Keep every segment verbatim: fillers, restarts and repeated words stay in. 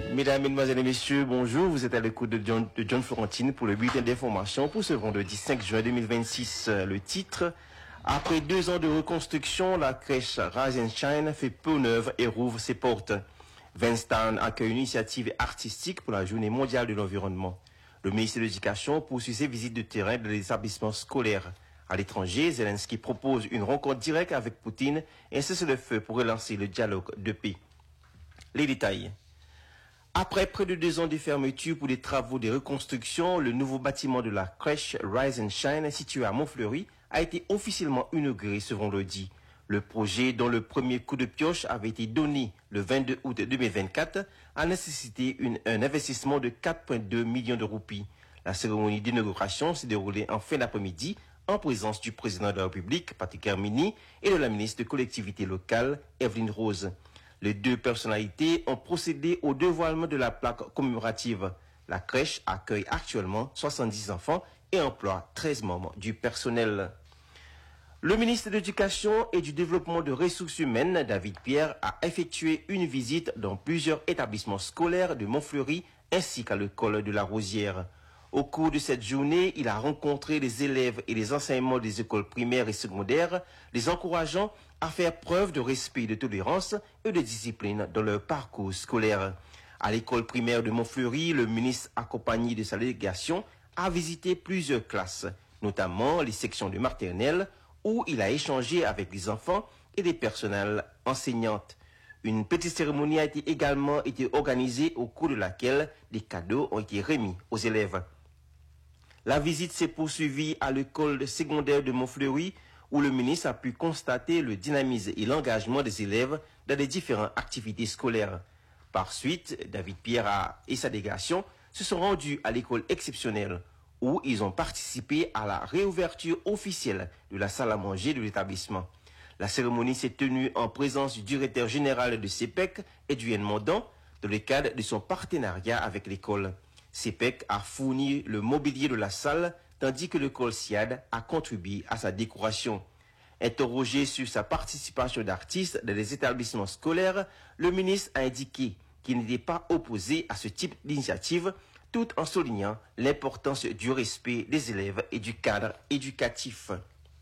Mesdames, Mesdemoiselles et Messieurs, bonjour. Vous êtes à l'écoute de John, de John Florentine pour le bulletin d'information pour ce vendredi cinq juin deux mille vingt-six. Le titre: après deux ans de reconstruction, la crèche Rise and Shine fait peau neuve et rouvre ses portes. Vinstown accueille une initiative artistique pour la Journée mondiale de l'environnement. Le ministère de l'Éducation poursuit ses visites de terrain dans les établissements scolaires. À l'étranger, Zelensky propose une rencontre directe avec Poutine et un cessez-le-feu pour relancer le dialogue de paix. Les détails. Après près de deux ans de fermeture pour des travaux de reconstruction, le nouveau bâtiment de la crèche Rise and Shine, situé à Montfleury, a été officiellement inauguré ce vendredi. Le projet, dont le premier coup de pioche avait été donné le vingt-deux août deux mille vingt-quatre, a nécessité une, un investissement de quatre virgule deux millions de roupies. La cérémonie d'inauguration s'est déroulée en fin d'après-midi en présence du président de la République, Patrick Herminy, et de la ministre de collectivités locales, Evelyne Rose. Les deux personnalités ont procédé au dévoilement de la plaque commémorative. La crèche accueille actuellement soixante-dix enfants et emploie treize membres du personnel. Le ministre de l'Éducation et du Développement de ressources humaines, David Pierre, a effectué une visite dans plusieurs établissements scolaires de Montfleury ainsi qu'à l'école de la Rosière. Au cours de cette journée, il a rencontré les élèves et les enseignants des écoles primaires et secondaires, les encourageant à faire preuve de respect, de tolérance et de discipline dans leur parcours scolaire. À l'école primaire de Montfleury, le ministre, accompagné de sa délégation, a visité plusieurs classes, notamment les sections de maternelle, où il a échangé avec les enfants et les personnels enseignantes. Une petite cérémonie a été également été organisée au cours de laquelle des cadeaux ont été remis aux élèves. La visite s'est poursuivie à l'école secondaire de Montfleury, où le ministre a pu constater le dynamisme et l'engagement des élèves dans les différentes activités scolaires. Par suite, David Pierre et sa délégation se sont rendus à l'école exceptionnelle, où ils ont participé à la réouverture officielle de la salle à manger de l'établissement. La cérémonie s'est tenue en présence du directeur général de C E P E C, Edwin Mondon, dans le cadre de son partenariat avec l'école. C E P E C a fourni le mobilier de la salle, tandis que l'école SIAD a contribué à sa décoration. Interrogé sur sa participation d'artistes dans les établissements scolaires, le ministre a indiqué qu'il n'était pas opposé à ce type d'initiative, tout en soulignant l'importance du respect des élèves et du cadre éducatif.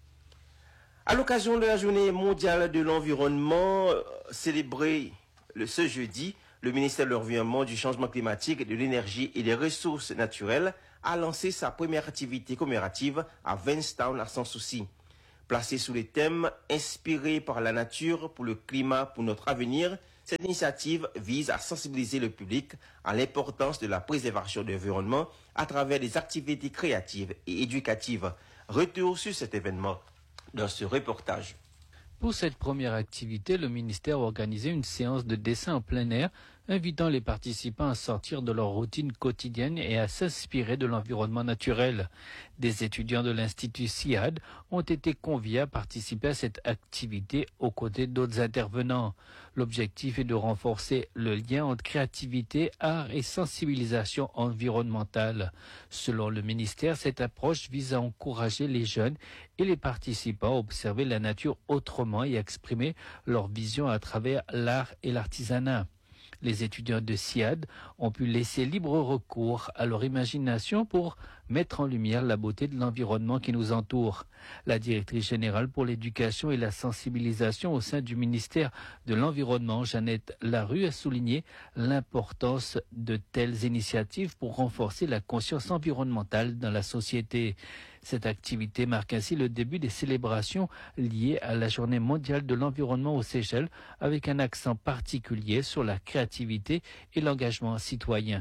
À l'occasion de la Journée mondiale de l'environnement célébrée ce jeudi, le ministère de l'Environnement, du Changement climatique, de l'Énergie et des Ressources naturelles a lancé sa première activité commémorative à Vinstown à Sans Souci. Placée sous les thèmes « Inspirés par la nature pour le climat, pour notre avenir », cette initiative vise à sensibiliser le public à l'importance de la préservation de l'environnement à travers des activités créatives et éducatives. Retour sur cet événement dans ce reportage. Pour cette première activité, le ministère a organisé une séance de dessin en plein air, invitant les participants à sortir de leur routine quotidienne et à s'inspirer de l'environnement naturel. Des étudiants de l'Institut SIAD ont été conviés à participer à cette activité aux côtés d'autres intervenants. L'objectif est de renforcer le lien entre créativité, art et sensibilisation environnementale. Selon le ministère, cette approche vise à encourager les jeunes et les participants à observer la nature autrement et à exprimer leur vision à travers l'art et l'artisanat. Les étudiants de SIAD ont pu laisser libre recours à leur imagination pour mettre en lumière la beauté de l'environnement qui nous entoure. La directrice générale pour l'éducation et la sensibilisation au sein du ministère de l'Environnement, Jeannette Larue, a souligné l'importance de telles initiatives pour renforcer la conscience environnementale dans la société. Cette activité marque ainsi le début des célébrations liées à la Journée mondiale de l'environnement aux Seychelles, avec un accent particulier sur la créativité et l'engagement citoyen.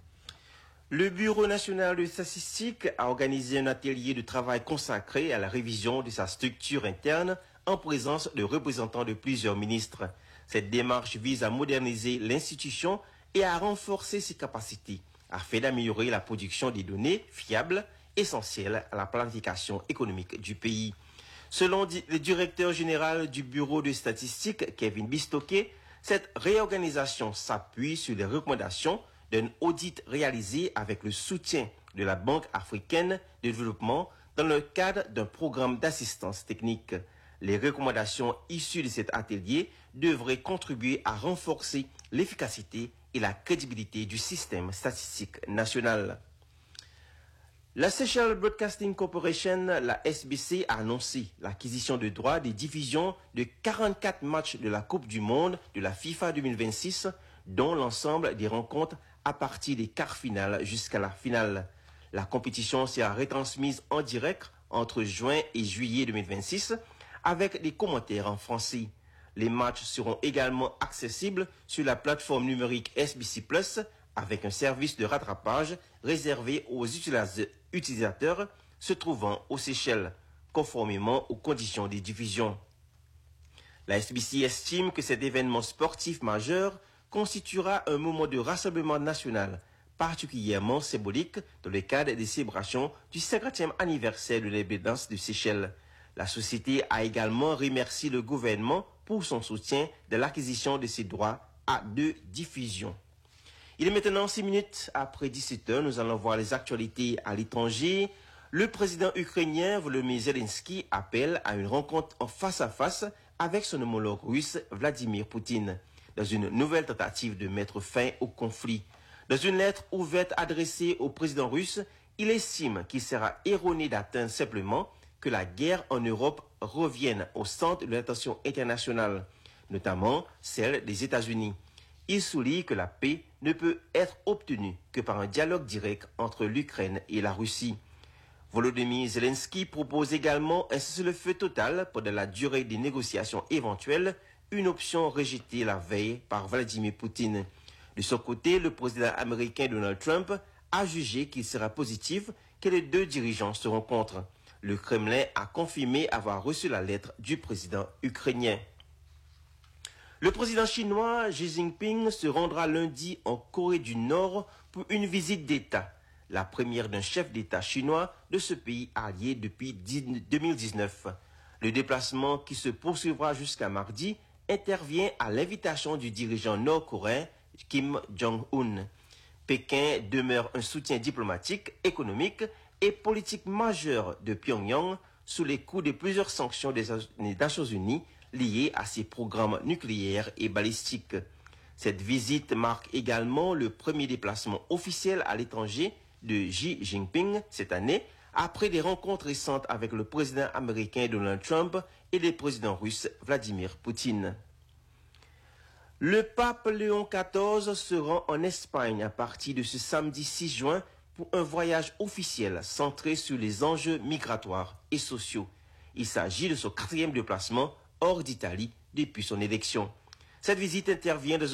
Le Bureau national de statistique a organisé un atelier de travail consacré à la révision de sa structure interne en présence de représentants de plusieurs ministres. Cette démarche vise à moderniser l'institution et à renforcer ses capacités, afin d'améliorer la production des données fiables essentielles à la planification économique du pays. Selon le directeur général du Bureau de statistique, Kevin Bistoke, cette réorganisation s'appuie sur les recommandations d'un audit réalisé avec le soutien de la Banque africaine de développement dans le cadre d'un programme d'assistance technique. Les recommandations issues de cet atelier devrait contribuer à renforcer l'efficacité et la crédibilité du système statistique national. La Seychelles Broadcasting Corporation, la S B C, a annoncé l'acquisition de droits des diffusions de quarante-quatre matchs de la Coupe du Monde de la FIFA deux mille vingt-six, dont l'ensemble des rencontres à partir des quarts finales jusqu'à la finale. La compétition sera retransmise en direct entre juin et juillet deux mille vingt-six avec des commentaires en français. Les matchs seront également accessibles sur la plateforme numérique S B C Plus avec un service de rattrapage réservé aux utilisateurs se trouvant aux Seychelles, conformément aux conditions des diffusions. La S B C estime que cet événement sportif majeur constituera un moment de rassemblement national particulièrement symbolique dans le cadre des célébrations du cinquantième anniversaire de l'indépendance de Seychelles. La société a également remercié le gouvernement pour son soutien de l'acquisition de ses droits à deux diffusions. Il est maintenant six minutes après dix-sept heures. Nous allons voir les actualités à l'étranger. Le président ukrainien Volodymyr Zelensky appelle à une rencontre en face à face avec son homologue russe Vladimir Poutine, dans une nouvelle tentative de mettre fin au conflit. Dans une lettre ouverte adressée au président russe, il estime qu'il sera erroné d'atteindre simplement que la guerre en Europe revienne au centre de l'attention internationale, notamment celle des États-Unis. Il souligne que la paix ne peut être obtenue que par un dialogue direct entre l'Ukraine et la Russie. Volodymyr Zelensky propose également un cessez-le-feu total pendant la durée des négociations éventuelles, une option rejetée la veille par Vladimir Poutine. De son côté, le président américain Donald Trump a jugé qu'il sera positif que les deux dirigeants se rencontrent. Le Kremlin a confirmé avoir reçu la lettre du président ukrainien. Le président chinois Xi Jinping se rendra lundi en Corée du Nord pour une visite d'État, la première d'un chef d'État chinois de ce pays allié depuis deux mille dix-neuf. Le déplacement, qui se poursuivra jusqu'à mardi, intervient à l'invitation du dirigeant nord-coréen Kim Jong-un. Pékin demeure un soutien diplomatique, économique et politique majeur de Pyongyang sous les coups de plusieurs sanctions des Nations Unies liées à ses programmes nucléaires et balistiques. Cette visite marque également le premier déplacement officiel à l'étranger de Xi Jinping cette année, après des rencontres récentes avec le président américain Donald Trump et le président russe Vladimir Poutine. Le pape Léon quatorze se rend en Espagne à partir de ce samedi six juin pour un voyage officiel centré sur les enjeux migratoires et sociaux. Il s'agit de son quatrième déplacement hors d'Italie depuis son élection. Cette visite intervient dans